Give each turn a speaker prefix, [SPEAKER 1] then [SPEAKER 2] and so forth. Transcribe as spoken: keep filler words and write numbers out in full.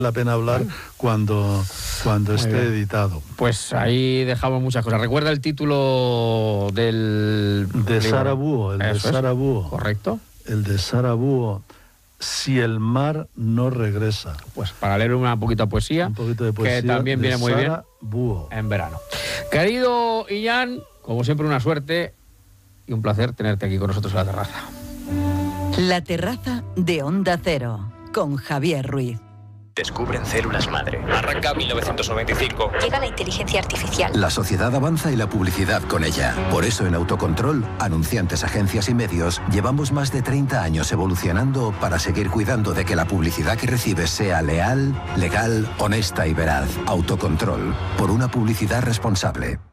[SPEAKER 1] la pena hablar cuando, cuando esté
[SPEAKER 2] bien.
[SPEAKER 1] editado.
[SPEAKER 2] Pues ahí dejamos muchas cosas. ¿Recuerda el título del
[SPEAKER 1] De
[SPEAKER 2] libro?
[SPEAKER 1] Sara Búho, el
[SPEAKER 2] Eso
[SPEAKER 1] de Sara
[SPEAKER 2] es.
[SPEAKER 1] Búho.
[SPEAKER 2] Correcto.
[SPEAKER 1] El de Sara Búho, Si el mar no regresa.
[SPEAKER 2] Pues para leer una poquita poesía,
[SPEAKER 1] Un poquito de poesía
[SPEAKER 2] que también
[SPEAKER 1] de
[SPEAKER 2] viene muy
[SPEAKER 1] Sara
[SPEAKER 2] bien
[SPEAKER 1] Búho.
[SPEAKER 2] en verano. Querido Illán, como siempre una suerte y un placer tenerte aquí con nosotros en la terraza.
[SPEAKER 3] La terraza de Onda Cero, con Javier Ruiz.
[SPEAKER 4] Descubren células madre. Arranca mil novecientos noventa y cinco.
[SPEAKER 5] Llega la inteligencia artificial.
[SPEAKER 6] La sociedad avanza y la publicidad con ella. Por eso en Autocontrol, anunciantes, agencias y medios, llevamos más de treinta años evolucionando para seguir cuidando de que la publicidad que recibes sea leal, legal, honesta y veraz. Autocontrol, por una publicidad responsable.